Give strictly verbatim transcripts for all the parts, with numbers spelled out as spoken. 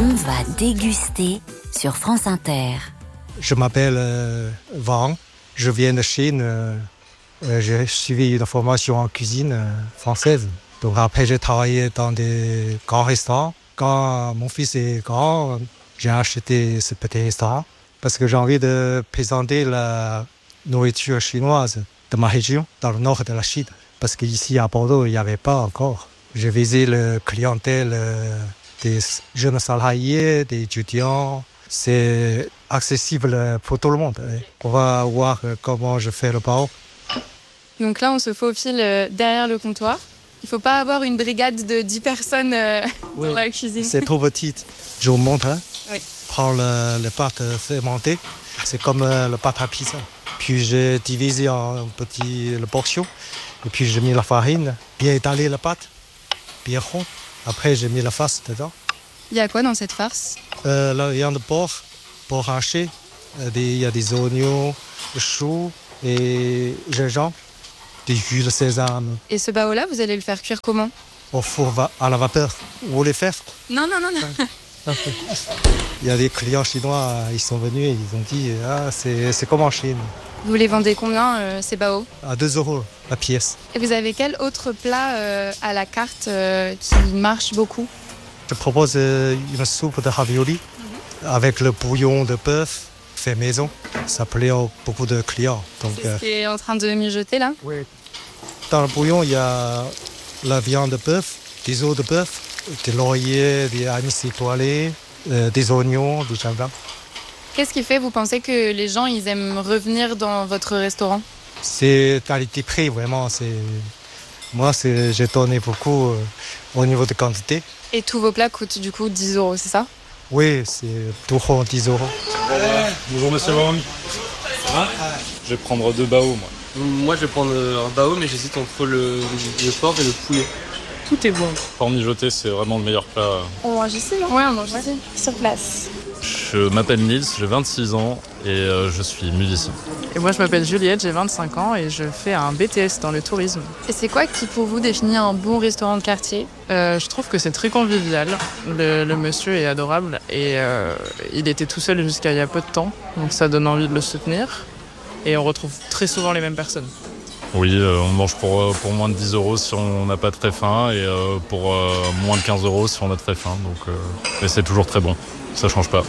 On va déguster sur France Inter. Je m'appelle euh, Van, je viens de Chine. Euh, j'ai suivi une formation en cuisine euh, française. Donc après, j'ai travaillé dans des grands restaurants. Quand mon fils est grand, j'ai acheté ce petit restaurant parce que j'ai envie de présenter la nourriture chinoise de ma région, dans le nord de la Chine. Parce qu'ici à Bordeaux, il n'y avait pas encore. J'ai visé la clientèle euh, des jeunes salariés, des étudiants. C'est accessible pour tout le monde. On va voir comment je fais le bao. Donc là, on se faufile derrière le comptoir. Il ne faut pas avoir une brigade de dix personnes euh, oui, dans la cuisine. C'est trop petit. Je vous montre. Hein. Oui. Prends le, le pâte fermentée. C'est comme euh, le pâte à pizza. Puis j'ai divisé en petites portions. Et puis j'ai mis la farine, bien étaler la pâte, bien rond. Après, j'ai mis la farce dedans. Il y a quoi dans cette farce ? euh, La viande de porc, porc haché. Il y a des oignons, des choux et gingembre, des jus de sésame. Et ce bao-là, vous allez le faire cuire comment ? Au four va- à la vapeur. Vous voulez faire ? Non, non, non, non. Il y a des clients chinois, ils sont venus et ils ont dit ah, c'est, c'est comme en Chine. Vous les vendez combien, euh, ces bao ? À deux euros la pièce. Et vous avez quel autre plat euh, à la carte euh, qui marche beaucoup ? Je propose euh, une soupe de ravioli mm-hmm. avec le bouillon de bœuf fait maison. Ça plaît à beaucoup de clients. Donc, c'est ce qui est en train de mijoter là ? Oui. Dans le bouillon, il y a la viande de bœuf, des os de bœuf, des lauriers, des anis étoilés, euh, des oignons, du gingembre. Qu'est-ce qui fait, vous pensez que les gens ils aiment revenir dans votre restaurant ? C'est qualité-prix, vraiment. C'est... Moi, c'est... j'ai donné beaucoup euh, au niveau de quantité. Et tous vos plats coûtent du coup dix euros, c'est ça ? Oui, c'est tout rond, dix euros. Euh, bonjour monsieur Wang. Hein je vais prendre deux bao, moi. Moi, je vais prendre un bao, mais j'hésite entre le, le porc et le poulet. Tout est bon. Porc mijoté, c'est vraiment le meilleur plat. On mange ici, non ? Ouais, on mange ici, sur place. Je m'appelle Nils, j'ai vingt-six ans et euh, je suis musicien. Et moi, je m'appelle Juliette, j'ai vingt-cinq ans et je fais un B T S dans le tourisme. Et c'est quoi qui, pour vous, définit un bon restaurant de quartier ? euh, Je trouve que c'est très convivial. Le, le monsieur est adorable et euh, il était tout seul jusqu'à il y a peu de temps, donc ça donne envie de le soutenir. Et on retrouve très souvent les mêmes personnes. Oui, euh, on mange pour, pour moins de dix euros si on n'a pas très faim et euh, pour euh, moins de quinze euros si on a très faim. Donc, euh, mais c'est toujours très bon, ça change pas.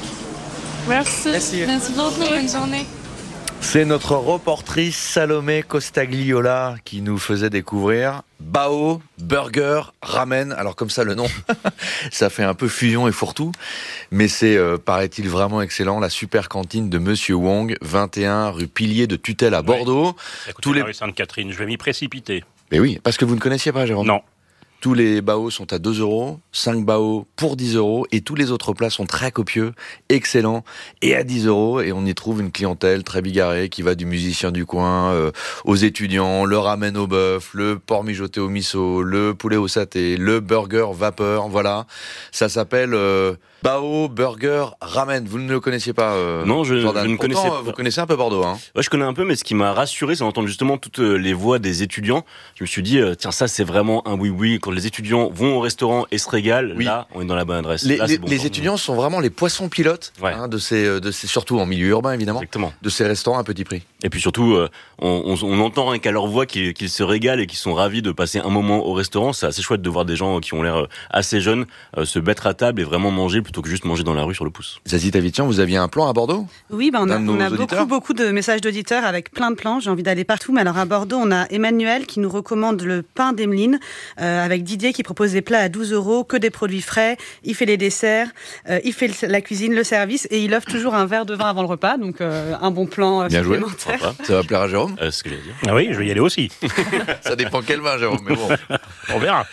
Merci. Merci, Merci beaucoup, bonne journée. C'est notre reportrice Salomé Costagliola qui nous faisait découvrir bao, burger, ramen. Alors comme ça le nom, ça fait un peu fusion et fourre-tout. Mais c'est, euh, paraît-il, vraiment excellent. La super cantine de Monsieur Wong, vingt et un rue Pilier de Tutelle à Bordeaux. Oui. Écoutez, Tous les... rue Sainte-Catherine, je vais m'y précipiter. Mais oui, parce que vous ne connaissiez pas, Jérôme ? Non. Tous les baos sont à deux euros, cinq baos pour dix euros, et tous les autres plats sont très copieux, excellents, et à dix euros, et on y trouve une clientèle très bigarrée qui va du musicien du coin euh, aux étudiants, le ramen au bœuf, le porc mijoté au miso, le poulet au saté, le burger vapeur, voilà. Ça s'appelle euh, bao, burger, ramen. Vous ne le connaissiez pas, euh, Non, je, Jordan. je ne Pourtant, connaissais pas. Vous connaissez un peu Bordeaux, hein ? Ouais, je connais un peu, mais ce qui m'a rassuré, c'est d'entendre justement toutes les voix des étudiants. Je me suis dit, euh, tiens, ça, c'est vraiment un oui-oui. Quand les étudiants vont au restaurant et se régalent, oui. Là, on est dans la bonne adresse. Les, là, les, bon les étudiants sont vraiment les poissons pilotes, ouais. hein, de ces, de ces, surtout en milieu urbain, évidemment. Exactement. De ces restaurants à petit prix. Et puis surtout, euh, on, on, on entend rien qu'à leur voix qu'ils, qu'ils se régalent et qu'ils sont ravis de passer un moment au restaurant. C'est assez chouette de voir des gens qui ont l'air assez jeunes euh, se mettre à table et vraiment manger plutôt que juste manger dans la rue sur le pouce. Zazie Tavitian, vous aviez un plan à Bordeaux ? Oui, bah on a, on a beaucoup, beaucoup de messages d'auditeurs avec plein de plans. J'ai envie d'aller partout. Mais alors à Bordeaux, on a Emmanuel qui nous recommande le pain d'Emeline euh, avec Didier qui propose des plats à douze euros, que des produits frais. Il fait les desserts, euh, il fait la cuisine, le service et il offre toujours un verre de vin avant le repas. Donc euh, un bon plan euh, Bien supplémentaire. Joué. Ça va plaire à Jérôme ? euh, ce que j'allais dire. Ah oui, je vais y aller aussi. Ça dépend quel vin, Jérôme, mais bon. On verra.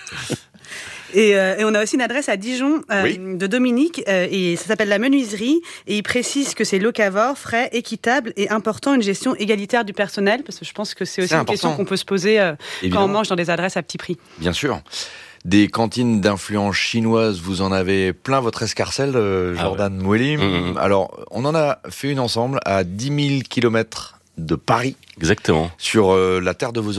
Et, euh, et on a aussi une adresse à Dijon euh, oui. de Dominique euh, et ça s'appelle la Menuiserie et il précise que c'est locavore, frais, équitable et important une gestion égalitaire du personnel parce que je pense que c'est aussi c'est une important. Question qu'on peut se poser euh, quand on mange dans des adresses à petit prix. Bien sûr. Des cantines d'influence chinoise, vous en avez plein votre escarcelle, euh, Jordan ah ouais. Moueli. Mmh. Alors, on en a fait une ensemble à dix mille kilomètres de Paris. Exactement. Sur euh, la terre de vos origines.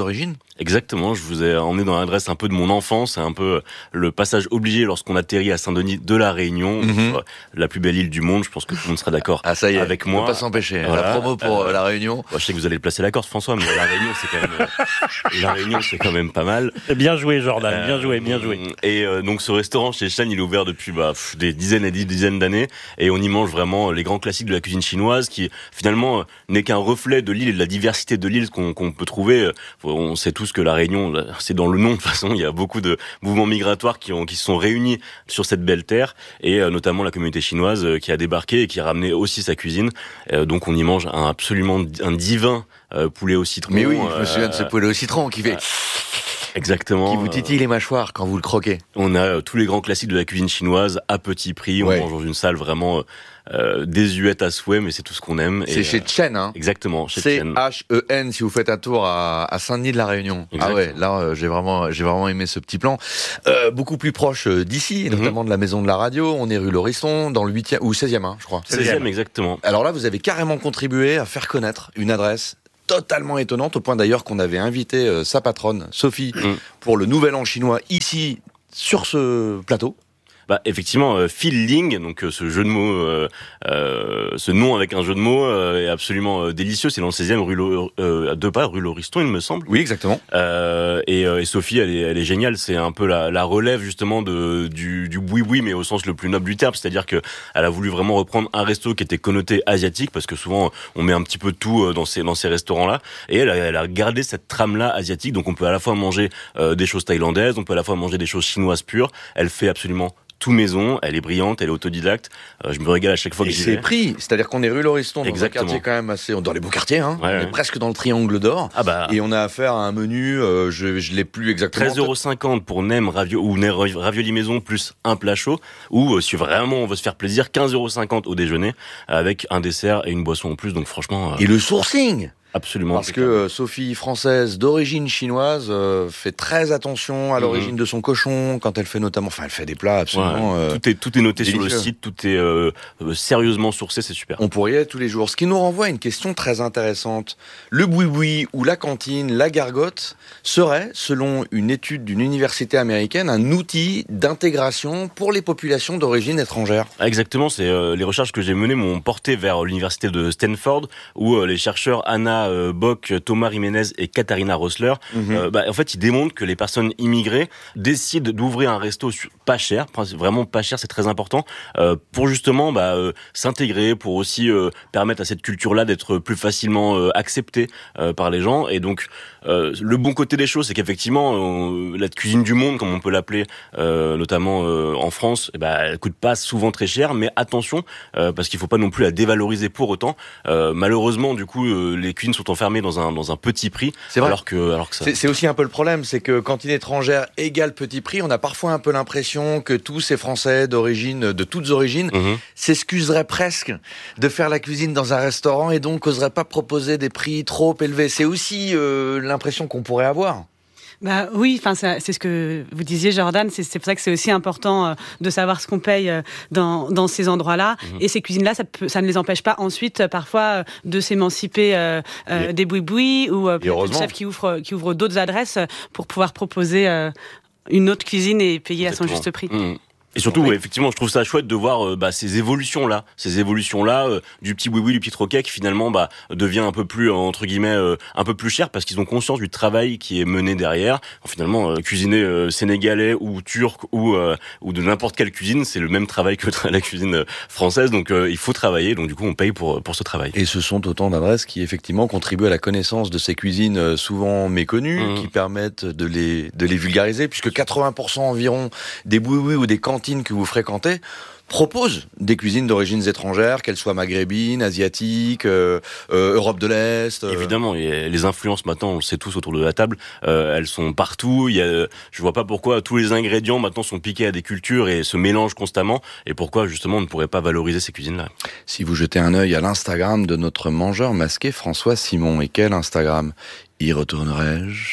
Exactement, je vous ai emmené dans l'adresse un peu de mon enfance, un peu le passage obligé lorsqu'on atterrit à Saint-Denis de la Réunion, mm-hmm. la plus belle île du monde, je pense que tout le monde sera d'accord ah, ça y est, avec moi. On ne peut pas s'empêcher, voilà. La promo pour euh, la Réunion. Bah, je sais que vous allez le placer la Corse, François, mais la Réunion, c'est quand même, euh, la Réunion, c'est quand même pas mal. Bien joué, Jordan, bien joué, bien joué. Et euh, donc ce restaurant chez Shan, il est ouvert depuis bah, pff, des dizaines et des dizaines d'années, et on y mange vraiment les grands classiques de la cuisine chinoise, qui finalement n'est qu'un reflet de l'île et de la diversité de l'île qu'on, qu'on peut trouver. On sait tous que la Réunion, c'est dans le nom de toute façon, il y a beaucoup de mouvements migratoires qui, ont, qui se sont réunis sur cette belle terre, et euh, notamment la communauté chinoise euh, qui a débarqué et qui a ramené aussi sa cuisine. Euh, donc on y mange un absolument un divin euh, poulet au citron. Mais oui, je me souviens euh, de ce poulet au citron qui fait... Exactement. Qui vous titille les mâchoires quand vous le croquez. On a euh, tous les grands classiques de la cuisine chinoise à petit prix. On ouais. mange dans une salle vraiment euh, désuète à souhait, mais c'est tout ce qu'on aime. C'est et, chez Chen, hein. Exactement. Chez C H E N si vous faites un tour à, à Saint-Denis de la Réunion. Exactement. Ah ouais, là euh, j'ai vraiment, j'ai vraiment aimé ce petit plan. Euh, beaucoup plus proche d'ici, mm-hmm. notamment de la maison de la radio. On est rue Lauriston, dans le huitième ou seizième, hein, je crois. seizième, exactement. Alors là, vous avez carrément contribué à faire connaître une adresse totalement étonnante, au point d'ailleurs qu'on avait invité euh, sa patronne, Sophie, mmh. pour le Nouvel An chinois, ici, sur ce plateau. Bah, effectivement, euh, Phil Ling, donc euh, ce jeu de mots, euh, euh, ce nom avec un jeu de mots euh, est absolument euh, délicieux. C'est dans le seizième rue Lo- euh, à deux pas rue Lauriston, il me semble. Oui, exactement. Euh, et, euh, et Sophie, elle est, elle est géniale. C'est un peu la, la relève justement de du, du boui-boui, mais au sens le plus noble du terme. C'est-à-dire que elle a voulu vraiment reprendre un resto qui était connoté asiatique, parce que souvent on met un petit peu de tout dans ces dans ces restaurants-là. Et elle a, elle a gardé cette trame-là asiatique. Donc on peut à la fois manger euh, des choses thaïlandaises, on peut à la fois manger des choses chinoises pures. Elle fait absolument tout maison, elle est brillante, elle est autodidacte. Euh, je me régale à chaque fois que j'y vais. Et c'est pris, c'est-à-dire qu'on est rue Lauriston, dans Exactement. un quartier quand même assez, dans les beaux quartiers, hein. Ouais, on ouais. est presque dans le triangle d'or. Ah bah. Et on a affaire à un menu, euh, je, je l'ai plus exactement. treize euros cinquante pour nem ravio ou nem ravioli maison plus un plat chaud. Ou euh, si vraiment on veut se faire plaisir, quinze euros cinquante au déjeuner avec un dessert et une boisson en plus. Donc franchement. Euh... Et le sourcing. Absolument. Parce que euh, Sophie, française d'origine chinoise, euh, fait très attention à l'origine mmh. de son cochon quand elle fait notamment, enfin elle fait des plats absolument. Ouais. Euh, tout est tout est noté délicieux. Sur le site, tout est euh, sérieusement sourcé, c'est super. On pourrait y être tous les jours. Ce qui nous renvoie à une question très intéressante. Le boui-boui ou la cantine, la gargote serait, selon une étude d'une université américaine, un outil d'intégration pour les populations d'origine étrangère. Ah, exactement. C'est euh, les recherches que j'ai menées m'ont porté vers l'université de Stanford, où euh, les chercheurs Anna Euh, Bock, Thomas Jiménez et Katharina Rossler, mm-hmm. euh, bah, en fait, ils démontrent que les personnes immigrées décident d'ouvrir un resto pas cher, vraiment pas cher, c'est très important, euh, pour justement bah, euh, s'intégrer, pour aussi euh, permettre à cette culture-là d'être plus facilement euh, acceptée euh, par les gens. Et donc, euh, le bon côté des choses, c'est qu'effectivement, euh, la cuisine du monde, comme on peut l'appeler, euh, notamment euh, en France, eh bah, elle coûte pas souvent très cher, mais attention, euh, parce qu'il faut pas non plus la dévaloriser pour autant. Euh, malheureusement, du coup, euh, les cuisines sont enfermés dans un dans un petit prix. C'est vrai. Alors que alors que ça. C'est, c'est aussi un peu le problème, c'est que cantine étrangère égale petit prix, on a parfois un peu l'impression que tous ces Français d'origine, de toutes origines, mmh. s'excuseraient presque de faire la cuisine dans un restaurant et donc oseraient pas proposer des prix trop élevés. C'est aussi euh, l'impression qu'on pourrait avoir. Bah oui, enfin c'est ce que vous disiez, Jordan. C'est, c'est pour ça que c'est aussi important euh, de savoir ce qu'on paye euh, dans dans ces endroits-là. Mmh. Et ces cuisines-là, ça peut, ça ne les empêche pas ensuite euh, parfois euh, de s'émanciper euh, euh, et, des boui-boui ou euh, des chefs qui ouvrent qui ouvrent d'autres adresses pour pouvoir proposer euh, une autre cuisine et payer Exactement. à son juste prix. Mmh. Et surtout, ouais, effectivement, je trouve ça chouette de voir euh, bah, ces évolutions-là, ces évolutions-là euh, du petit boui-boui, du petit troquet qui finalement bah, devient un peu plus, entre guillemets, euh, un peu plus cher parce qu'ils ont conscience du travail qui est mené derrière. Alors, finalement, euh, cuisiner euh, sénégalais ou turc ou euh, ou de n'importe quelle cuisine, c'est le même travail que la cuisine française. Donc, euh, il faut travailler. Donc, du coup, on paye pour pour ce travail. Et ce sont autant d'adresses qui, effectivement, contribuent à la connaissance de ces cuisines souvent méconnues, mmh. qui permettent de les de les vulgariser, puisque quatre-vingts pour cent environ des boui-boui ou des cantines que vous fréquentez proposent des cuisines d'origines étrangères, qu'elles soient maghrébines, asiatiques, euh, euh, Europe de l'Est. Euh... Évidemment, et les influences maintenant, on le sait tous autour de la table, euh, elles sont partout. Il y a, je vois pas pourquoi tous les ingrédients maintenant sont piqués à des cultures et se mélangent constamment, et pourquoi justement on ne pourrait pas valoriser ces cuisines-là. Si vous jetez un œil à l'Instagram de notre mangeur masqué François Simon, et quel Instagram ? Y retournerai-je ?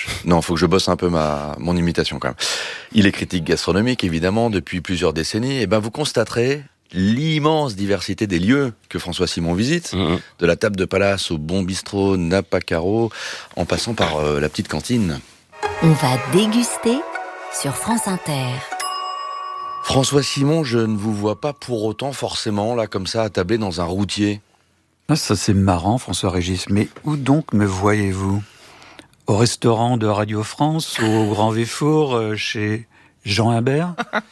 Non, faut que je bosse un peu ma mon imitation quand même. Il est critique gastronomique, évidemment, depuis plusieurs décennies. Et ben, vous constaterez l'immense diversité des lieux que François Simon visite, mmh. de la table de palace au bon bistrot Napa Caro, en passant par euh, la petite cantine. On va déguster sur France Inter. François Simon, je ne vous vois pas pour autant forcément là comme ça attablé dans un routier. Ah, ça c'est marrant, François-Régis, mais où donc me voyez-vous ? Au restaurant de Radio France, au Grand Véfour, euh, chez Jean Imbert ?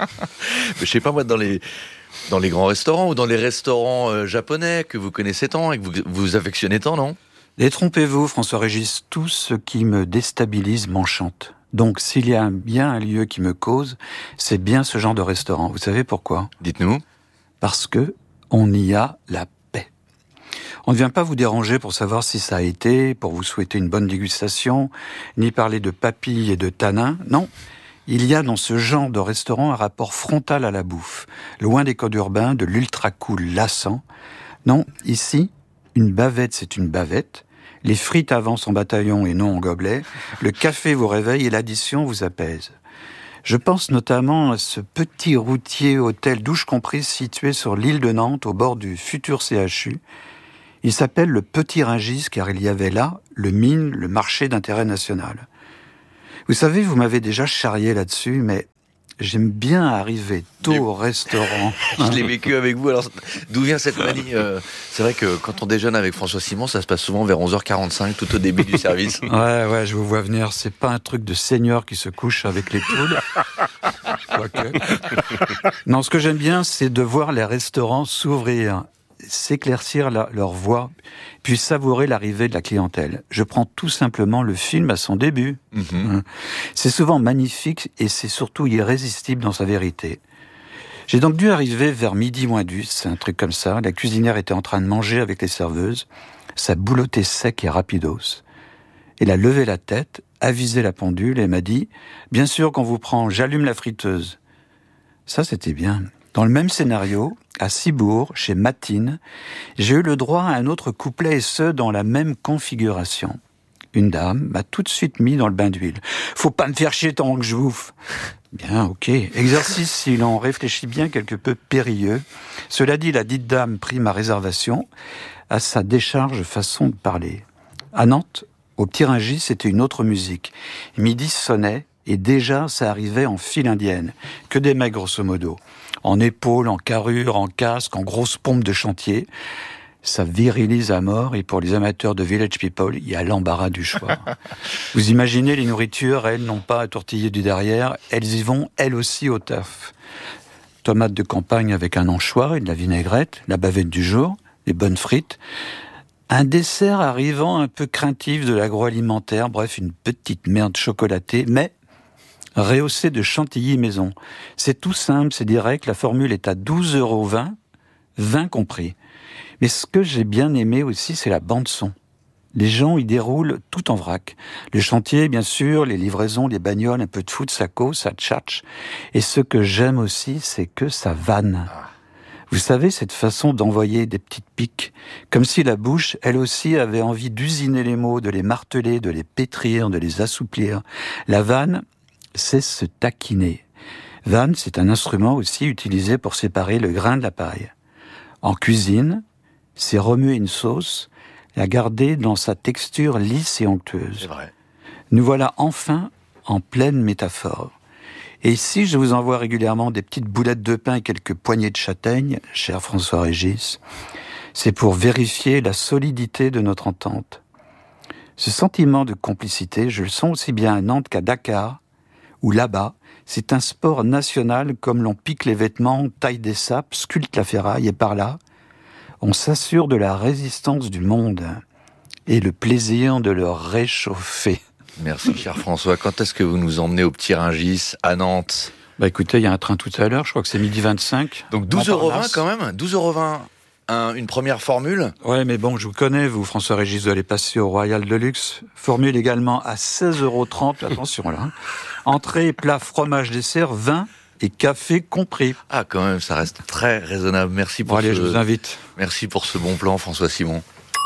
Je sais pas moi, dans les, dans les grands restaurants ou dans les restaurants euh, japonais que vous connaissez tant et que vous, vous affectionnez tant, non ? Détrompez-vous, François-Régis, tout ce qui me déstabilise m'enchante. Donc, s'il y a bien un lieu qui me cause, c'est bien ce genre de restaurant. Vous savez pourquoi ? Dites-nous. Parce que on y a la paix. On ne vient pas vous déranger pour savoir si ça a été, pour vous souhaiter une bonne dégustation, ni parler de papilles et de tanins. Non, il y a dans ce genre de restaurant un rapport frontal à la bouffe, loin des codes urbains, de l'ultra-cool lassant. Non, ici, une bavette, c'est une bavette. Les frites avancent en bataillon et non en gobelet. Le café vous réveille et l'addition vous apaise. Je pense notamment à ce petit routier hôtel douche comprise situé sur l'île de Nantes au bord du futur C H U. Il s'appelle le Petit Rungis car il y avait là le mine, le marché d'intérêt national. Vous savez, vous m'avez déjà charrié là-dessus, mais j'aime bien arriver tôt au restaurant. Je l'ai vécu avec vous. Alors, d'où vient cette manie euh, C'est vrai que quand on déjeune avec François Simon, ça se passe souvent vers onze heures quarante-cinq, tout au début du service. Ouais, ouais, je vous vois venir. C'est pas un truc de seigneur qui se couche avec les poules. Quoique. Non, ce que j'aime bien, c'est de voir les restaurants s'ouvrir, s'éclaircir la, leur voix, puis savourer l'arrivée de la clientèle. Je prends tout simplement le film à son début. Mmh. C'est souvent magnifique et c'est surtout irrésistible dans sa vérité. J'ai donc dû arriver vers midi moins dix, un truc comme ça. La cuisinière était en train de manger avec les serveuses. Ça boulottait sec et rapidos. Elle a levé la tête, avisé la pendule et m'a dit « Bien sûr qu'on vous prend, j'allume la friteuse. » Ça, c'était bien. Dans le même scénario, à Cibourg, chez Matine, j'ai eu le droit à un autre couplet et ce, dans la même configuration. Une dame m'a tout de suite mis dans le bain d'huile. « Faut pas me faire chier tant que je bouffe !» Bien, ok. Exercice, si l'on réfléchit bien, quelque peu périlleux. Cela dit, la dite dame prit ma réservation à sa décharge façon de parler. À Nantes, au Petit Rungis, c'était une autre musique. Midi sonnait et déjà, ça arrivait en file indienne. Que des mecs, grosso modo. En épaules, en carrure, en casque, en grosses pompes de chantier. Ça virilise à mort et pour les amateurs de Village People, il y a l'embarras du choix. Vous imaginez, les nourritures, elles n'ont pas à tortiller du derrière, elles y vont, elles aussi, au taf. Tomates de campagne avec un anchois et de la vinaigrette, la bavette du jour, les bonnes frites. Un dessert arrivant un peu craintif de l'agroalimentaire, bref, une petite merde chocolatée, mais rehaussée de chantilly maison. C'est tout simple, c'est direct, la formule est à douze euros vingt, vingt compris. Mais ce que j'ai bien aimé aussi, c'est la bande-son. Les gens y déroulent tout en vrac. Le chantier, bien sûr, les livraisons, les bagnoles, un peu de foot, ça cause, ça tchatche. Et ce que j'aime aussi, c'est que ça vanne. Vous savez, cette façon d'envoyer des petites piques, comme si la bouche, elle aussi, avait envie d'usiner les mots, de les marteler, de les pétrir, de les assouplir. La vanne, c'est se taquiner. Vanne, c'est un instrument aussi utilisé pour séparer le grain de la paille. En cuisine, c'est remuer une sauce, la garder dans sa texture lisse et onctueuse. C'est vrai. Nous voilà enfin en pleine métaphore. Et si je vous envoie régulièrement des petites boulettes de pain et quelques poignées de châtaigne, cher François-Régis, c'est pour vérifier la solidité de notre entente. Ce sentiment de complicité, je le sens aussi bien à Nantes qu'à Dakar, où là-bas, c'est un sport national comme l'on pique les vêtements, taille des sapes, sculpte la ferraille, et par là, on s'assure de la résistance du monde et le plaisir de le réchauffer. Merci, cher François. Quand est-ce que vous nous emmenez au Petit Rungis, à Nantes ? Bah écoutez, il y a un train tout à l'heure, je crois que c'est midi vingt-cinq. Donc douze euros vingt quand même, douze euros vingt. Un, une première formule. Ouais, mais bon, je vous connais, vous, François-Régis, vous allez passer au Royal Deluxe. Formule également à seize euros trente, attention là. Entrée, plat, fromage, dessert, vin et café compris. Ah, quand même, ça reste très raisonnable. Merci pour bon, allez, ce... je vous invite. Merci pour ce bon plan, François Simon.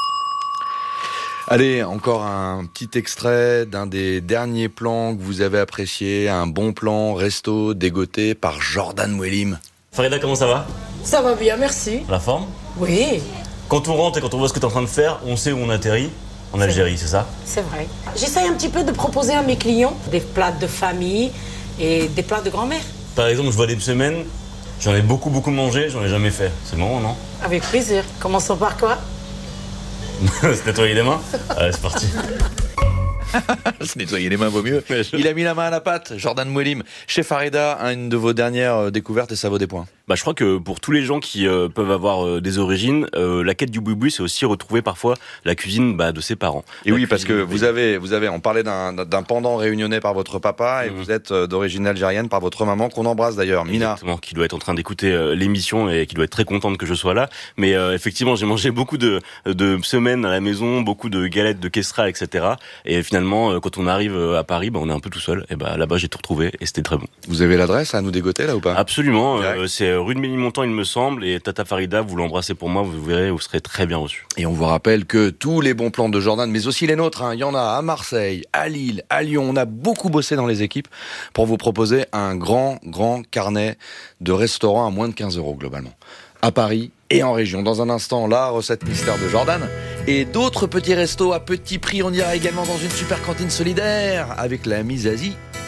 Allez, encore un petit extrait d'un des derniers plans que vous avez apprécié, un bon plan resto dégoté par Jordan Mouelim. Farida, comment ça va ? Ça va bien, merci. La forme ? Oui. Quand on rentre et quand on voit ce que tu es en train de faire, on sait où on atterrit. en Algérie, c'est ça? C'est vrai. J'essaye un petit peu de proposer à mes clients des plats de famille et des plats de grand-mère. Par exemple, je vois des semaines, j'en ai beaucoup beaucoup mangé, j'en ai jamais fait. C'est le moment, non? Avec plaisir. Commençons par quoi? Se nettoyer les mains? Allez, c'est parti. Se nettoyer les mains vaut mieux. Il a mis la main à la pâte, Jordan Mouelim. Chez Farida, une de vos dernières découvertes et ça vaut des points. Bah, je crois que pour tous les gens qui euh, peuvent avoir euh, des origines, euh, la quête du boui-boui, c'est aussi retrouver parfois la cuisine bah, de ses parents. Et la oui, parce que cuisine... vous avez, vous avez, on parlait d'un, d'un pendant réunionnais par votre papa et mmh. vous êtes d'origine algérienne par votre maman, qu'on embrasse d'ailleurs, Mina. Exactement, qui doit être en train d'écouter euh, l'émission et qui doit être très contente que je sois là. Mais euh, effectivement, j'ai mangé beaucoup de, de semaines à la maison, beaucoup de galettes de Kestra, et cetera. Et finalement, euh, quand on arrive à Paris, bah, on est un peu tout seul. Et bah, là-bas, j'ai tout retrouvé et c'était très bon. Vous avez l'adresse à nous dégoter là ou pas? Absolument, euh, c'est rue de Ménilmontant, il me semble, et Tata Farida, vous l'embrassez pour moi, vous verrez, vous serez très bien reçu. Et on vous rappelle que tous les bons plans de Jordan, mais aussi les nôtres, hein, il y en a à Marseille, à Lille, à Lyon, on a beaucoup bossé dans les équipes pour vous proposer un grand, grand carnet de restaurants à moins de quinze euros globalement. À Paris et en région. Dans un instant, la recette mystère de Jordan et d'autres petits restos à petit prix. On ira également dans une super cantine solidaire avec la Miss Asie.